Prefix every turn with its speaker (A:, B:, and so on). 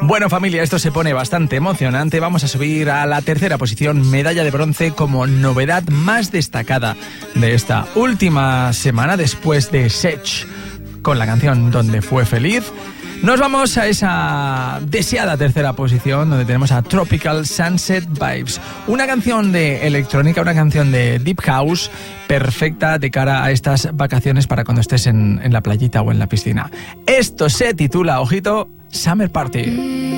A: Bueno, familia, esto se pone bastante emocionante. Vamos a subir a la tercera posición, medalla de bronce como novedad más destacada de esta última semana, después de Sech con la canción Donde fue feliz. Nos vamos a esa deseada tercera posición, donde tenemos a Tropical Sunset Vibes, una canción de electrónica, una canción de deep house perfecta de cara a estas vacaciones para cuando estés en la playita o en la piscina. Esto se titula, ojito, Summer Party.